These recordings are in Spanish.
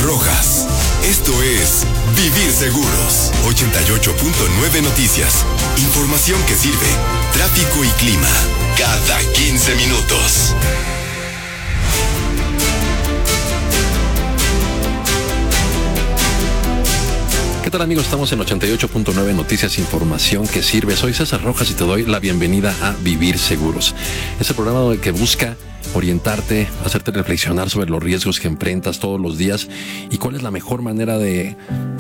Rojas. Esto es Vivir Seguros. 88.9 Noticias. Información que sirve. Tráfico y clima. Cada 15 minutos. ¿Qué tal, amigos? Estamos en 88.9 Noticias, información que sirve. Soy César Rojas y te doy la bienvenida a Vivir Seguros. Es el programa que busca orientarte, hacerte reflexionar sobre los riesgos que enfrentas todos los días y cuál es la mejor manera de,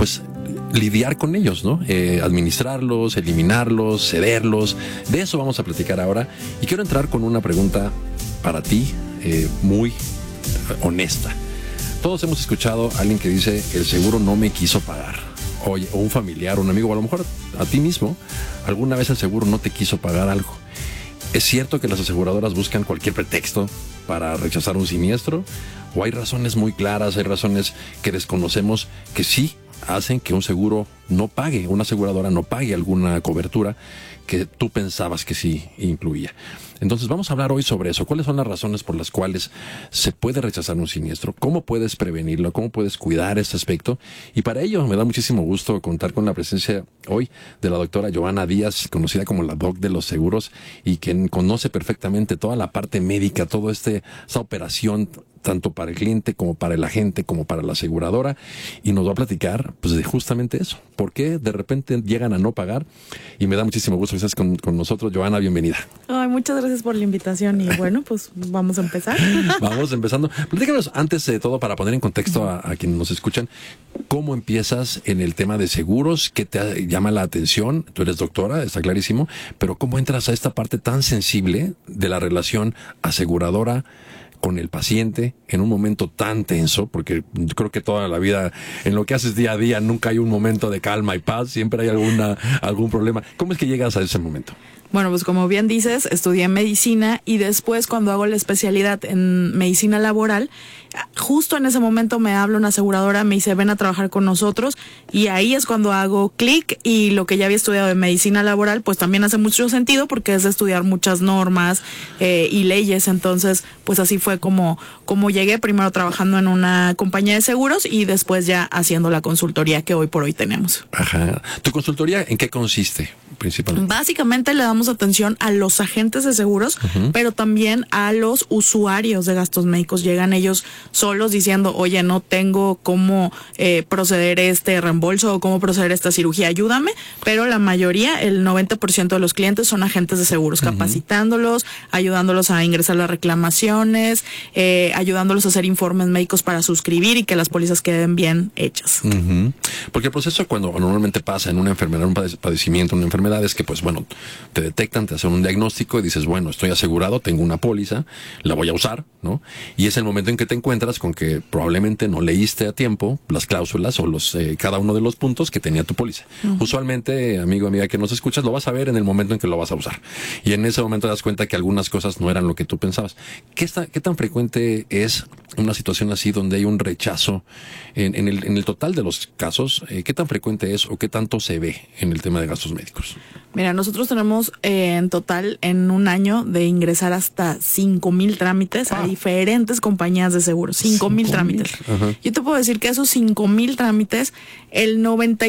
lidiar con ellos, ¿no? Administrarlos, eliminarlos, cederlos. De eso vamos a platicar ahora. Y quiero entrar con una pregunta para ti, muy honesta. Todos hemos escuchado a alguien que dice, el seguro no me quiso pagar. O un familiar, un amigo, o a lo mejor a ti mismo, alguna vez el seguro no te quiso pagar algo. ¿Es cierto que las aseguradoras buscan cualquier pretexto para rechazar un siniestro? ¿O hay razones muy claras, hay razones que desconocemos que sí hacen que un seguro no pague, una aseguradora no pague alguna cobertura que tú pensabas que sí incluía? Entonces vamos a hablar hoy sobre eso. ¿Cuáles son las razones por las cuales se puede rechazar un siniestro? ¿Cómo puedes prevenirlo? ¿Cómo puedes cuidar este aspecto? Y para ello me da muchísimo gusto contar con la presencia hoy de la doctora Johanna Díaz, conocida como la Doc de los Seguros, y quien conoce perfectamente toda la parte médica, toda esa operación, tanto para el cliente como para el agente, como para la aseguradora, y nos va a platicar de justamente eso. ¿Por qué de repente llegan a no pagar? Y me da muchísimo gusto que estés con nosotros. Johanna, bienvenida. Ay, muchas gracias por la invitación y bueno, pues vamos a empezar. Vamos empezando. Platícanos antes de todo, para poner en contexto a quienes nos escuchan, ¿cómo empiezas en el tema de seguros? ¿Qué te llama la atención? Tú eres doctora, está clarísimo, pero ¿cómo entras a esta parte tan sensible de la relación aseguradora con el paciente en un momento tan tenso? Porque creo que toda la vida, en lo que haces día a día, nunca hay un momento de calma y paz, siempre hay algún problema. ¿Cómo es que llegas a ese momento? Bueno, pues como bien dices, estudié medicina y después cuando hago la especialidad en medicina laboral, justo en ese momento me habla una aseguradora, me dice, ven a trabajar con nosotros, y ahí es cuando hago clic, y lo que ya había estudiado en medicina laboral pues también hace mucho sentido porque es de estudiar muchas normas y leyes. Entonces pues así fue como llegué, primero trabajando en una compañía de seguros y después ya haciendo la consultoría que hoy por hoy tenemos. Ajá. ¿Tu consultoría en qué consiste principalmente? Básicamente le damos atención a los agentes de seguros, pero también a los usuarios de gastos médicos. Llegan ellos solos diciendo, oye, no tengo cómo proceder este reembolso o cómo proceder esta cirugía, ayúdame. Pero la mayoría, el 90% de los clientes son agentes de seguros, capacitándolos, ayudándolos a ingresar las reclamaciones, ayudándolos a hacer informes médicos para suscribir y que las pólizas queden bien hechas. Porque el proceso, cuando normalmente pasa en una enfermedad, un padecimiento, una enfermedad, es que te detectan, te hacen un diagnóstico y dices, bueno, estoy asegurado, tengo una póliza, la voy a usar, ¿no? Y es el momento en que te encuentras con que probablemente no leíste a tiempo las cláusulas o cada uno de los puntos que tenía tu póliza. Usualmente, amigo, amiga que nos escuchas, lo vas a ver en el momento en que lo vas a usar. Y en ese momento te das cuenta que algunas cosas no eran lo que tú pensabas. ¿Qué tan frecuente es una situación así donde hay un rechazo en el total de los casos? ¿Qué tan frecuente es o qué tanto se ve en el tema de gastos médicos? Mira, nosotros tenemos en total en un año de ingresar hasta 5,000 trámites a diferentes compañías de seguros. 5,000 trámites. Yo te puedo decir que esos 5,000 trámites, el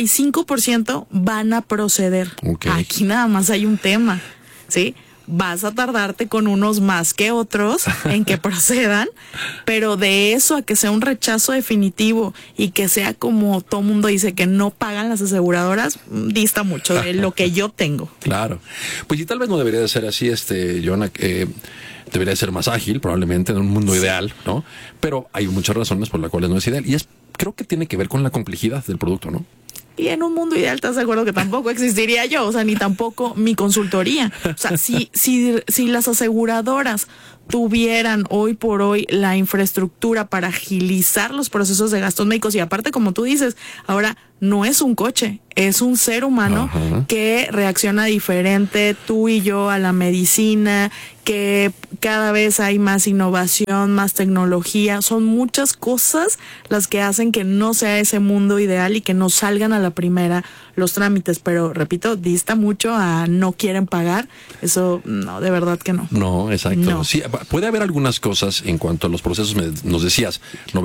95% van a proceder. Okay. Aquí nada más hay un tema, ¿sí? Vas a tardarte con unos más que otros en que procedan, pero de eso a que sea un rechazo definitivo y que sea como todo mundo dice que no pagan las aseguradoras, dista mucho de lo que yo tengo. Claro. Pues y tal vez no debería de ser así, Johanna, debería de ser más ágil, probablemente, en un mundo ideal, ¿no? Pero hay muchas razones por las cuales no es ideal y creo que tiene que ver con la complejidad del producto, ¿no? Y en un mundo ideal, ¿estás de acuerdo que tampoco existiría yo? O sea, ni tampoco mi consultoría. O sea, si las aseguradoras tuvieran hoy por hoy la infraestructura para agilizar los procesos de gastos médicos y aparte, como tú dices, ahora no es un coche, es un ser humano que reacciona diferente, tú y yo, a la medicina, que cada vez hay más innovación, más tecnología. Son muchas cosas las que hacen que no sea ese mundo ideal y que no salgan a la primera los trámites. Pero, repito, dista mucho a no quieren pagar. Eso, no, de verdad que no. No, exacto. No. Sí, puede haber algunas cosas en cuanto a los procesos. Nos decías,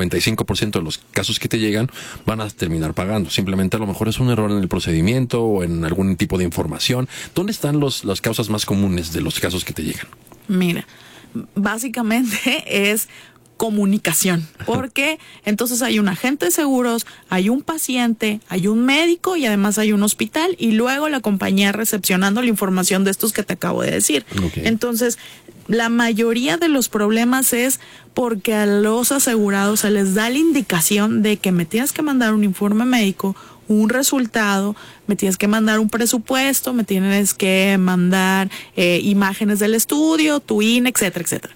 95% de los casos que te llegan van a terminar pagando. Simplemente a lo mejor es un error en el procedimiento o en algún tipo de información. ¿Dónde están las causas más comunes de los casos que te llegan? Mira, básicamente es comunicación, porque entonces hay un agente de seguros, hay un paciente, hay un médico y además hay un hospital y luego la compañía recepcionando la información de estos que te acabo de decir. Okay. Entonces, la mayoría de los problemas es porque a los asegurados se les da la indicación de que me tienes que mandar un informe médico, un resultado, me tienes que mandar un presupuesto, me tienes que mandar imágenes del estudio, tu INE, etcétera, etcétera.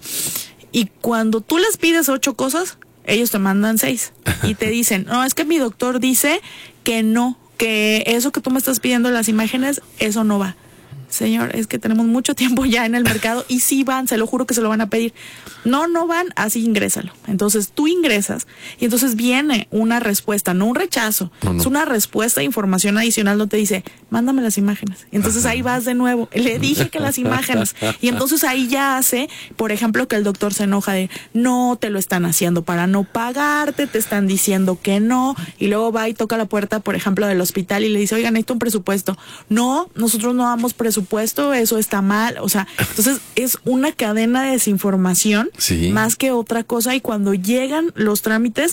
Y cuando tú les pides 8 cosas, ellos te mandan 6 y te dicen, no, es que mi doctor dice que no, que eso que tú me estás pidiendo, las imágenes, eso no va. Señor, es que tenemos mucho tiempo ya en el mercado y sí van, se lo juro que se lo van a pedir. No van, así ingrésalo. Entonces tú ingresas y entonces viene una respuesta, no un rechazo, es una respuesta de información adicional donde te dice, mándame las imágenes. Y entonces ahí vas de nuevo, le dije que las imágenes. Y entonces ahí ya hace, por ejemplo, que el doctor se enoja de, no, te lo están haciendo para no pagarte, te están diciendo que no. Y luego va y toca la puerta, por ejemplo, del hospital y le dice, oigan, necesito un presupuesto. No, nosotros no damos presupuesto, eso está mal. O sea, entonces es una cadena de desinformación más que otra cosa, y cuando llegan los trámites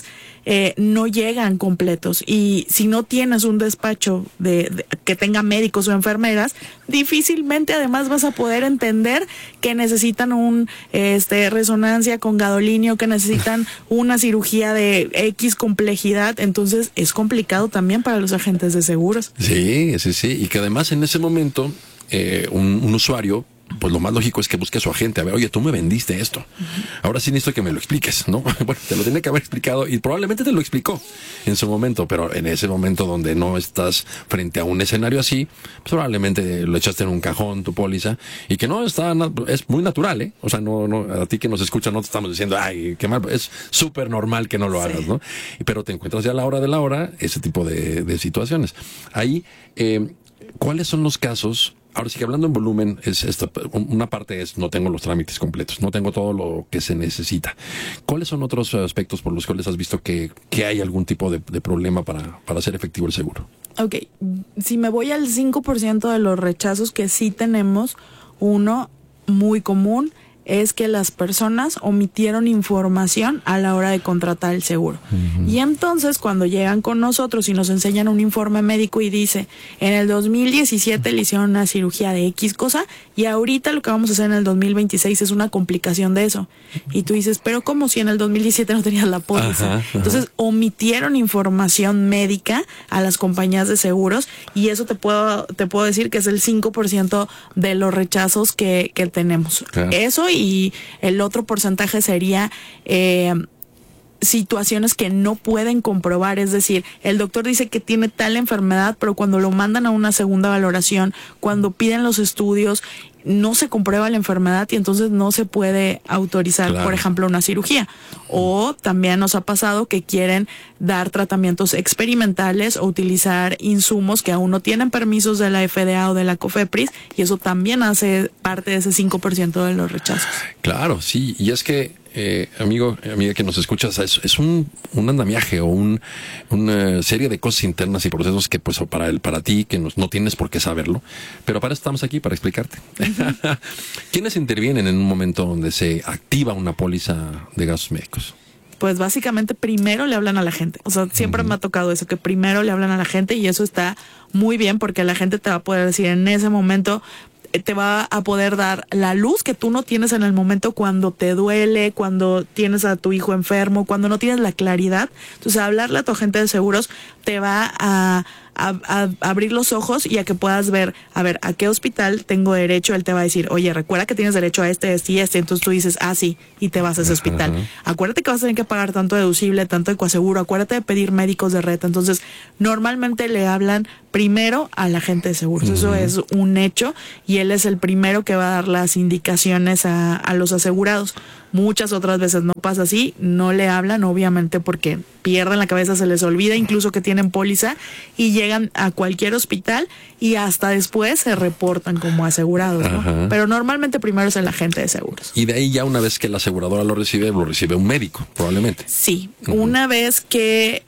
no llegan completos, y si no tienes un despacho que tenga médicos o enfermeras, difícilmente además vas a poder entender que necesitan un resonancia con gadolinio, que necesitan una cirugía de X complejidad. Entonces es complicado también para los agentes de seguros. Sí, y que además en ese momento un usuario, pues lo más lógico es que busque a su agente, a ver, oye, tú me vendiste esto, ahora sí necesito que me lo expliques, ¿no? Bueno, te lo tiene que haber explicado y probablemente te lo explicó en su momento, pero en ese momento donde no estás frente a un escenario así, pues probablemente lo echaste en un cajón, tu póliza, y que no está, es muy natural, ¿eh? O sea, no, a ti que nos escucha no te estamos diciendo, ay, qué mal, es súper normal que no lo hagas, ¿no? Pero te encuentras ya a la hora de la hora ese tipo de situaciones. Ahí, ¿cuáles son los casos? Ahora sí que hablando en volumen, una parte es no tengo los trámites completos, no tengo todo lo que se necesita. ¿Cuáles son otros aspectos por los cuales has visto que hay algún tipo de problema para hacer efectivo el seguro? Ok, si me voy al 5% de los rechazos que sí tenemos, uno muy común es que las personas omitieron información a la hora de contratar el seguro. Y entonces cuando llegan con nosotros y nos enseñan un informe médico y dice, en el 2017 le hicieron una cirugía de X cosa y ahorita lo que vamos a hacer en el 2026 es una complicación de eso. Y tú dices, pero ¿cómo si en el 2017 no tenías la póliza? Entonces omitieron información médica a las compañías de seguros, y eso te puedo decir que es el 5% de los rechazos que tenemos. Claro. Eso, y el otro porcentaje sería situaciones que no pueden comprobar, es decir, el doctor dice que tiene tal enfermedad, pero cuando lo mandan a una segunda valoración, cuando piden los estudios, no se comprueba la enfermedad y entonces no se puede autorizar, claro, por ejemplo, una cirugía. O también nos ha pasado que quieren dar tratamientos experimentales o utilizar insumos que aún no tienen permisos de la FDA o de la COFEPRIS, y eso también hace parte de ese 5% de los rechazos. Claro, sí, y es que amiga que nos escuchas, es un andamiaje o una serie de cosas internas y procesos que pues para ti que no tienes por qué saberlo, pero para eso estamos aquí, para explicarte. ¿Quiénes intervienen en un momento donde se activa una póliza de gastos médicos? Pues básicamente primero le hablan a la gente. O sea, siempre me ha tocado eso, que primero le hablan a la gente, y eso está muy bien porque la gente te va a poder decir en ese momento, te va a poder dar la luz que tú no tienes en el momento cuando te duele, cuando tienes a tu hijo enfermo, cuando no tienes la claridad. Entonces, hablarle a tu agente de seguros te va a a abrir los ojos y a que puedas ver, a ver, ¿a qué hospital tengo derecho? Él te va a decir, oye, recuerda que tienes derecho a este y este. Entonces tú dices, sí, y te vas a ese hospital. Acuérdate que vas a tener que pagar tanto deducible, tanto de coaseguro, acuérdate de pedir médicos de red. Entonces, normalmente le hablan primero al agente de seguros. Eso es un hecho y él es el primero que va a dar las indicaciones a los asegurados. Muchas otras veces no pasa así, no le hablan, obviamente, porque pierden la cabeza, se les olvida incluso que tienen póliza y llegan a cualquier hospital y hasta después se reportan como asegurados, ¿no? Pero normalmente primero es el agente de seguros. Y de ahí ya una vez que la aseguradora lo recibe un médico, probablemente. Sí, una vez que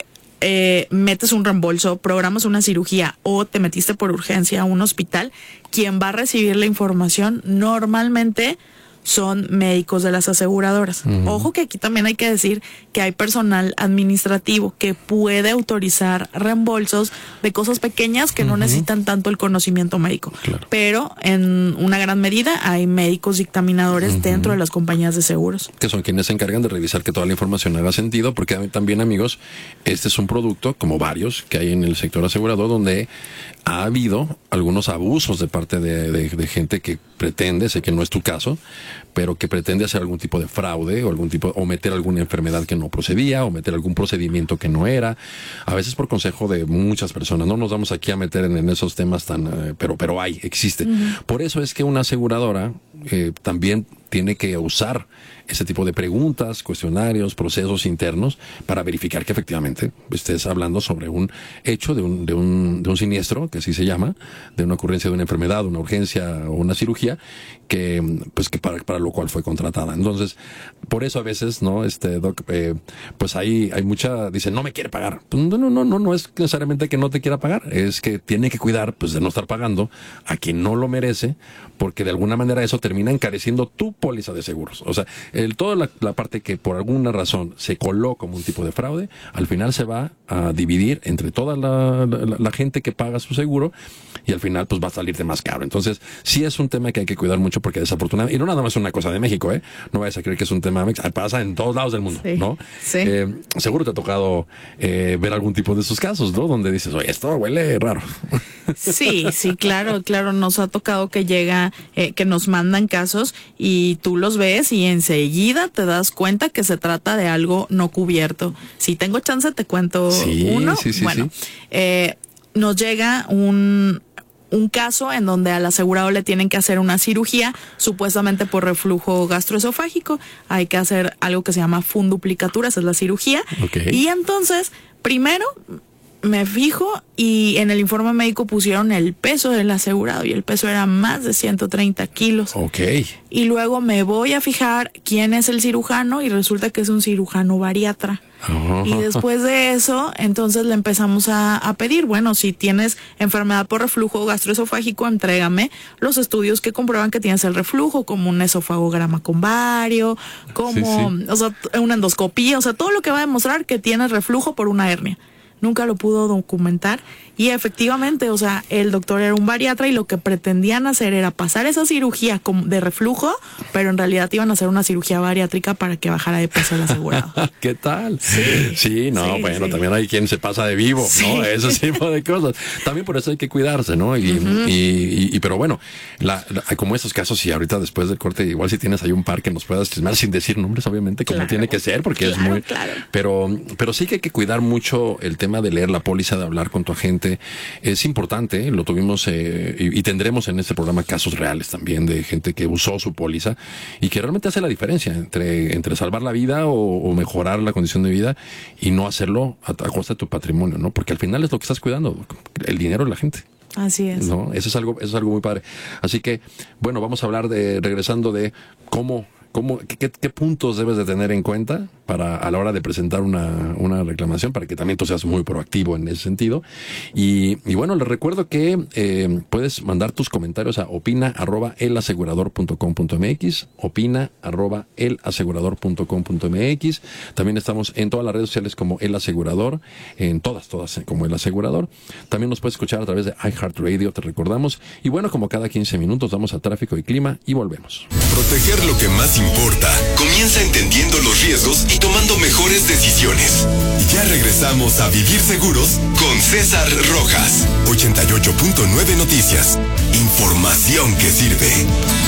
metes un reembolso, programas una cirugía o te metiste por urgencia a un hospital, quien va a recibir la información normalmente son médicos de las aseguradoras. Ojo que aquí también hay que decir que hay personal administrativo que puede autorizar reembolsos de cosas pequeñas que no necesitan tanto el conocimiento médico. Claro. Pero en una gran medida hay médicos dictaminadores dentro de las compañías de seguros. Que son quienes se encargan de revisar que toda la información haga sentido, porque también, amigos, este es un producto, como varios que hay en el sector asegurador, donde ha habido algunos abusos de parte de gente que pretende, sé que no es tu caso, pero que pretende hacer algún tipo de fraude o meter alguna enfermedad que no procedía o meter algún procedimiento que no era, a veces por consejo de muchas personas. No nos vamos aquí a meter en esos temas pero existe. Por eso es que una aseguradora también tiene que usar ese tipo de preguntas, cuestionarios, procesos internos para verificar que efectivamente estés hablando sobre un hecho de un siniestro, que así se llama, de una ocurrencia de una enfermedad, una urgencia o una cirugía que para lo cual fue contratada. Entonces, por eso a veces, ¿no? Doc, pues hay mucha, dicen, no me quiere pagar. Pues no es necesariamente que no te quiera pagar, es que tiene que cuidar, pues, de no estar pagando a quien no lo merece, porque de alguna manera eso termina encareciendo tu póliza de seguros. O sea, toda la parte que por alguna razón se coló como un tipo de fraude, al final se va a dividir entre toda la gente que paga su seguro y al final pues va a salirte más caro. Entonces, sí es un tema que hay que cuidar mucho porque desafortunadamente, y no nada más es una cosa de México, no vayas a creer que es un tema, pasa en todos lados del mundo, sí, ¿no? Sí. Seguro te ha tocado ver algún tipo de esos casos, ¿no? Donde dices, oye, esto huele raro. Sí, claro, nos ha tocado que que nos mandan casos y tú los ves y enseguida te das cuenta que se trata de algo no cubierto. Si tengo chance te cuento uno. Sí, bueno, nos llega un caso en donde al asegurado le tienen que hacer una cirugía, supuestamente por reflujo gastroesofágico. Hay que hacer algo que se llama funduplicatura, esa es la cirugía. Okay. Y entonces, primero me fijo y en el informe médico pusieron el peso del asegurado y el peso era más de 130 kilos. Okay. Y luego me voy a fijar quién es el cirujano y resulta que es un cirujano bariatra. Y después de eso, entonces le empezamos a pedir, bueno, si tienes enfermedad por reflujo gastroesofágico, entrégame los estudios que comprueban que tienes el reflujo, como un esofagograma con bario, como o sea, una endoscopía, o sea, todo lo que va a demostrar que tienes reflujo por una hernia. Nunca lo pudo documentar y efectivamente, o sea, el doctor era un bariatra y lo que pretendían hacer era pasar esa cirugía de reflujo, pero en realidad iban a hacer una cirugía bariátrica para que bajara de peso el asegurado. ¿Qué tal? Sí, también hay quien se pasa de vivo, ¿no? Ese tipo de cosas. También por eso hay que cuidarse, ¿no? Pero bueno, como estos casos, y ahorita después del corte, igual si tienes ahí un par que nos puedas chismear sin decir nombres, obviamente, como tiene que ser, porque es muy... Claro. Pero sí que hay que cuidar mucho el tema de leer la póliza, de hablar con tu agente. Es importante, lo tuvimos y tendremos en este programa casos reales también de gente que usó su póliza y que realmente hace la diferencia entre salvar la vida o mejorar la condición de vida y no hacerlo a costa de tu patrimonio, ¿no? Porque al final es lo que estás cuidando, el dinero de la gente. Así es. ¿No? Eso es algo muy padre. Así que, bueno, vamos a hablar regresando de qué puntos debes de tener en cuenta a la hora de presentar una reclamación, para que también tú seas muy proactivo en ese sentido. Y bueno, les recuerdo que puedes mandar tus comentarios a opina@elasegurador.com.mx, opina@elasegurador.com.mx. También estamos en todas las redes sociales como El Asegurador, en todas como El Asegurador. También nos puedes escuchar a través de iHeartRadio, te recordamos. Y bueno, como cada 15 minutos vamos a tráfico y clima y volvemos. Proteger lo que más importa. Comienza entendiendo los riesgos y tomando tomando mejores decisiones. Ya regresamos a Vivir Seguros con César Rojas. 88.9 Noticias. Información que sirve.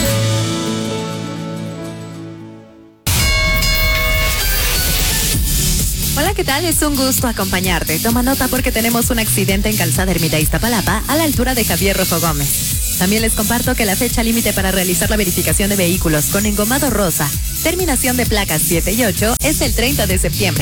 Hola, ¿qué tal? Es un gusto acompañarte. Toma nota porque tenemos un accidente en Calzada Ermita Iztapalapa a la altura de Javier Rojo Gómez. También les comparto que la fecha límite para realizar la verificación de vehículos con engomado rosa, terminación de placas 7 y 8, es el 30 de septiembre.